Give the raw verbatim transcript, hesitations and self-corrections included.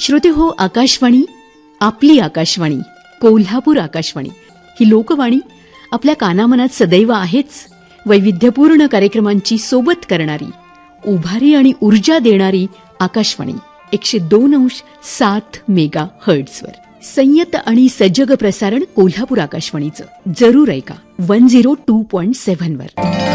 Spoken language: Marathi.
श्रोते हो, आकाशवाणी आपली आकाशवाणी, कोल्हापूर आकाशवाणी ही लोकवाणी आपल्या कानामनात सदैव आहेच. वैविध्यपूर्ण कार्यक्रमांची सोबत करणारी, उभारी आणि ऊर्जा देणारी आकाशवाणी एकशे दोन अंश सात मेगा हर्ट्झवर. संयत आणि सजग प्रसारण कोल्हापूर आकाशवाणीचं. जरूर ऐका one zero two point seven वर.